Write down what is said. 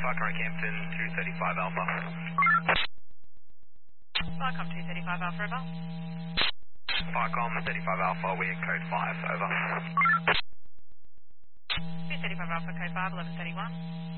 Falcon Campton 235 Alpha. Falcon 235 Alpha, over. Falcon 35 Alpha, we're code 5, over. 235 Alpha, code 5, 1131.